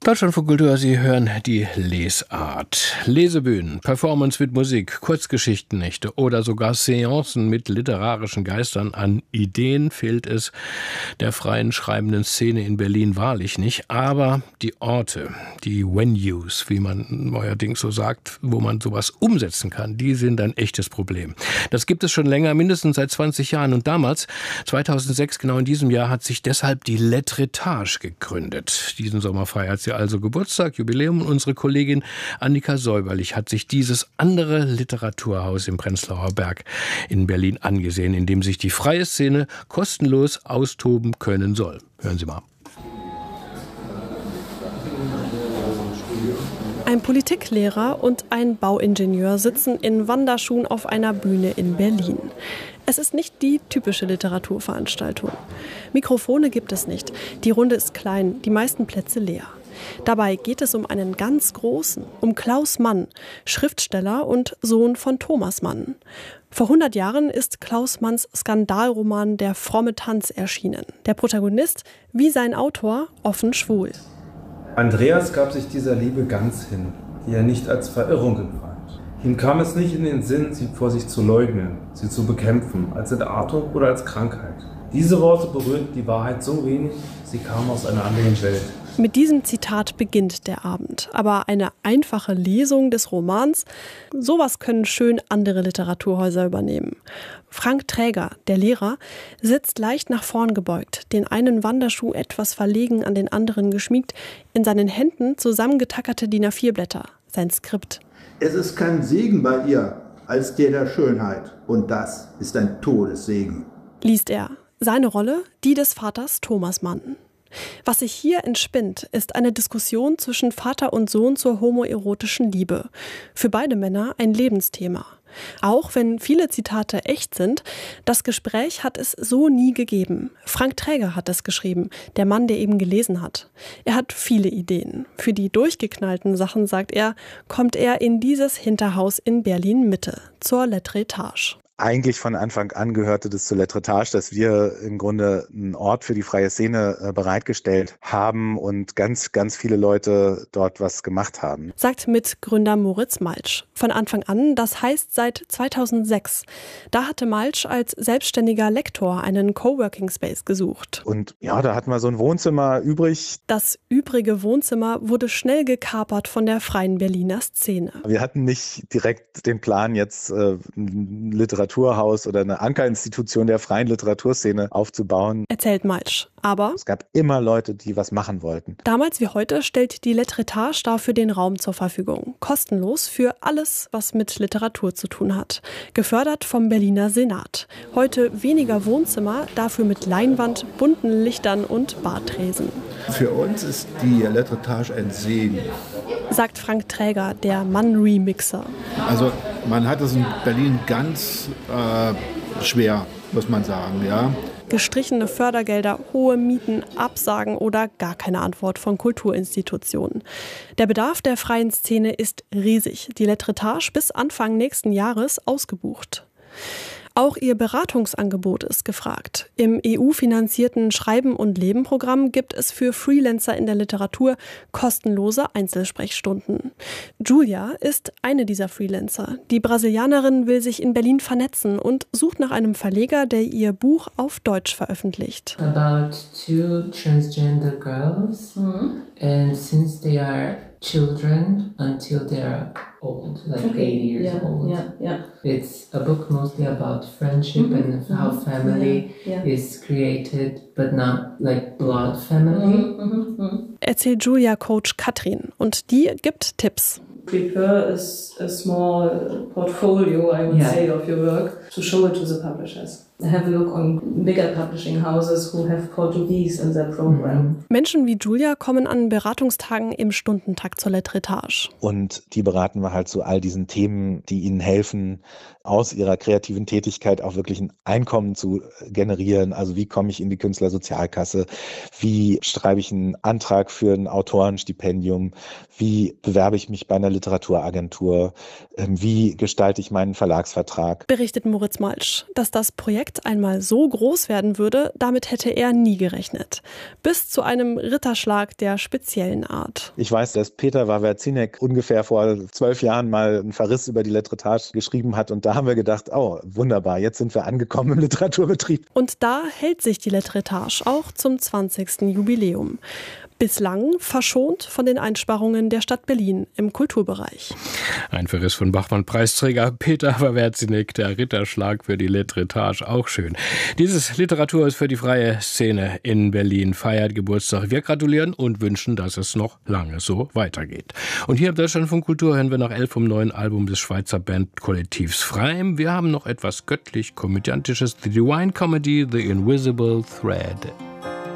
Deutschlandfunk Kultur, Sie hören die Lesart. Lesebühnen, Performance mit Musik, Kurzgeschichtennächte oder sogar Seancen mit literarischen Geistern. An Ideen fehlt es der freien schreibenden Szene in Berlin wahrlich nicht. Aber die Orte, die Venues, wie man neuerdings so sagt, wo man sowas umsetzen kann, die sind ein echtes Problem. Das gibt es schon länger, mindestens seit 20 Jahren. Und damals, 2006, genau in diesem Jahr, hat sich deshalb die Letretage gegründet. Diesen Sommer feiert sie also Geburtstag, Jubiläum, und unsere Kollegin Annika Säuberlich hat sich dieses andere Literaturhaus im Prenzlauer Berg in Berlin angesehen, in dem sich die freie Szene kostenlos austoben können soll. Hören Sie mal. Ein Politiklehrer und ein Bauingenieur sitzen in Wanderschuhen auf einer Bühne in Berlin. Es ist nicht die typische Literaturveranstaltung. Mikrofone gibt es nicht. Die Runde ist klein, die meisten Plätze leer. Dabei geht es um einen ganz großen, um Klaus Mann, Schriftsteller und Sohn von Thomas Mann. Vor 100 Jahren ist Klaus Manns Skandalroman Der fromme Tanz erschienen. Der Protagonist, wie sein Autor, offen schwul. Andreas gab sich dieser Liebe ganz hin, die er nicht als Verirrung empfand. Ihm kam es nicht in den Sinn, sie vor sich zu leugnen, sie zu bekämpfen, als Entartung oder als Krankheit. Diese Worte berührten die Wahrheit so wenig, sie kamen aus einer anderen Welt. Mit diesem Zitat beginnt der Abend. Aber eine einfache Lesung des Romans, sowas können schön andere Literaturhäuser übernehmen. Frank Träger, der Lehrer, sitzt leicht nach vorn gebeugt, den einen Wanderschuh etwas verlegen an den anderen geschmiegt, in seinen Händen zusammengetackerte DIN A4-Blätter, sein Skript. Es ist kein Segen bei ihr als der Schönheit. Und das ist ein Todessegen. Liest er. Seine Rolle, die des Vaters Thomas Mann. Was sich hier entspinnt, ist eine Diskussion zwischen Vater und Sohn zur homoerotischen Liebe. Für beide Männer ein Lebensthema. Auch wenn viele Zitate echt sind, das Gespräch hat es so nie gegeben. Frank Träger hat es geschrieben, der Mann, der eben gelesen hat. Er hat viele Ideen. Für die durchgeknallten Sachen, sagt er, kommt er in dieses Hinterhaus in Berlin-Mitte, zur Letretage. Eigentlich von Anfang an gehörte das zur Letretage, dass wir im Grunde einen Ort für die freie Szene bereitgestellt haben und ganz, ganz viele Leute dort was gemacht haben. Sagt Mitgründer Moritz Maltsch. Von Anfang an, das heißt seit 2006. Da hatte Maltsch als selbstständiger Lektor einen Coworking Space gesucht. Und ja, da hatten wir so ein Wohnzimmer übrig. Das übrige Wohnzimmer wurde schnell gekapert von der freien Berliner Szene. Wir hatten nicht direkt den Plan, jetzt Literaturhaus oder eine Ankerinstitution der freien Literaturszene aufzubauen. Erzählt Maltsch. Aber es gab immer Leute, die was machen wollten. Damals wie heute stellt die Letretage dafür den Raum zur Verfügung. Kostenlos für alles, was mit Literatur zu tun hat. Gefördert vom Berliner Senat. Heute weniger Wohnzimmer, dafür mit Leinwand, bunten Lichtern und Bartresen. Für uns ist die Letretage ein Segen. Sagt Frank Träger, der Mann-Remixer. Also man hat es in Berlin ganz schwer, muss man sagen, ja. Gestrichene Fördergelder, hohe Mieten, Absagen oder gar keine Antwort von Kulturinstitutionen. Der Bedarf der freien Szene ist riesig. Die Letretage bis Anfang nächsten Jahres ausgebucht. Auch ihr Beratungsangebot ist gefragt. Im EU-finanzierten Schreiben- und Leben-Programm gibt es für Freelancer in der Literatur kostenlose Einzelsprechstunden. Julia ist eine dieser Freelancer. Die Brasilianerin will sich in Berlin vernetzen und sucht nach einem Verleger, der ihr Buch auf Deutsch veröffentlicht. About two transgender girls, and since they are children until they're old, like 8 years old. It's a book mostly about friendship and how family is created, but not like blood family. Erzählt Julia Coach Katrin und die gibt Tipps. Prepare a small portfolio, I would say, of your work to show it to the publishers. Have a look on bigger publishing houses who have Portuguese in their program. Menschen wie Julia kommen an Beratungstagen im Stundentakt zur Letretage. Und die beraten wir halt zu all diesen Themen, die ihnen helfen, aus ihrer kreativen Tätigkeit auch wirklich ein Einkommen zu generieren. Also wie komme ich in die Künstlersozialkasse? Wie schreibe ich einen Antrag für ein Autorenstipendium? Wie bewerbe ich mich bei einer Literaturagentur? Wie gestalte ich meinen Verlagsvertrag? Berichtet Moritz Maltsch, dass das Projekt Projekt einmal so groß werden würde, damit hätte er nie gerechnet. Bis zu einem Ritterschlag der speziellen Art. Ich weiß, dass Peter Wawrzynek ungefähr vor 12 Jahren mal einen Verriss über die Letretage geschrieben hat und da haben wir gedacht, oh, wunderbar, jetzt sind wir angekommen im Literaturbetrieb. Und da hält sich die Letretage auch zum 20. Jubiläum. Bislang verschont von den Einsparungen der Stadt Berlin im Kulturbereich. Ein Verriss von Bachmann-Preisträger Peter Wawrzynek, der Ritterschlag für die Letretage, auch schön. Dieses Literatur ist für die freie Szene in Berlin feiert Geburtstag. Wir gratulieren und wünschen, dass es noch lange so weitergeht. Und hier im Deutschlandfunk Kultur hören wir nach 11 vom neuen Album des Schweizer Bandkollektivs Freim. Wir haben noch etwas göttlich-komödiantisches, The Divine Comedy, The Invisible Thread.